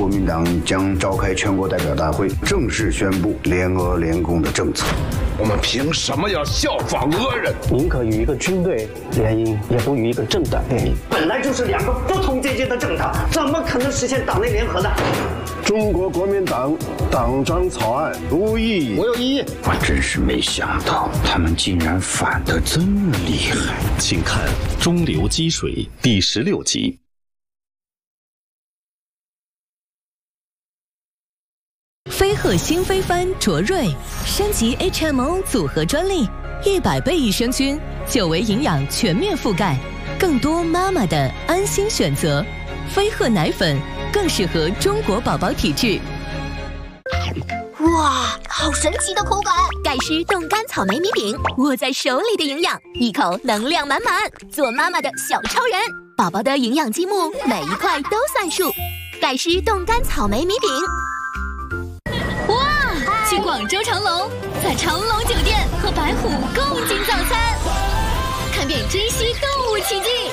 国民党将召开全国代表大会，正式宣布联俄联共的政策。 我们凭什么要效仿俄人？ 宁可与一个军队联姻，也不与一个政党联姻。 本来就是两个不同阶级的政党，怎么可能实现党内联合呢？ 中国国民党党章草案无异议。 我有异议。 我真是没想到，他们竟然反得这么厉害。 请看《中流击水》第16集。 飞鹤新飞帆卓瑞升级 HMO 组合专利，100倍益生菌，久维营养全面覆盖，更多妈妈的安心选择。飞鹤奶粉更适合中国宝宝体质。 哇，好神奇的口感！盖诗冻干草莓米饼，握在手里的营养，一口能量满满，做妈妈的小超人。宝宝的营养积木，每一块都算数。盖诗冻干草莓米饼。 哇！去广州长隆，在长隆酒店和白虎共进早餐，看遍珍稀动物奇迹。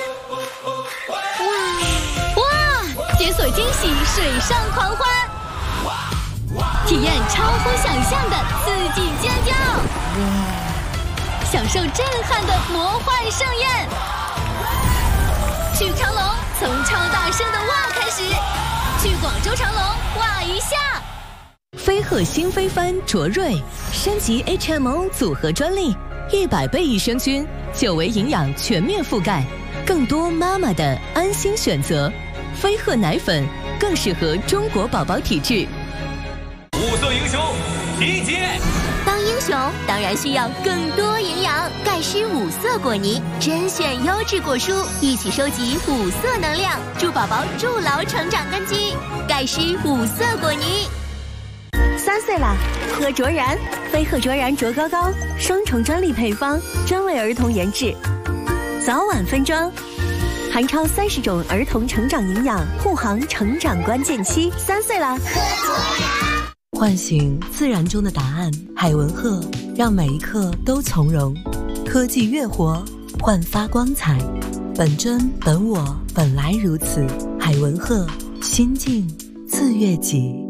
哇！解锁惊喜水上狂欢，体验超乎想象的刺激尖叫，享受震撼的魔幻盛宴。去长隆，从超大声的哇开始，去广州长隆哇一下。 飞鹤新飞帆卓瑞升级 HMO 组合专利，100倍益生菌，久维营养全面覆盖，更多妈妈的安心选择。飞鹤奶粉更适合中国宝宝体质。 五色英雄集结！ 当英雄当然需要更多营养。盖诗5色果泥，甄选优质果蔬，一起收集5色能量，助宝宝筑牢成长根基。盖诗5色果泥。 3岁啦，喝卓然，飞鹤卓然卓高高，双重专利配方，专为儿童研制，早晚分装，含超30种儿童成长营养，护航成长关键期。3岁啦，喝卓然， 唤醒自然中的答案。海文鹤让每一刻都从容，科技越活，焕发光彩。本真本我，本来如此。海文鹤，心境自悦己。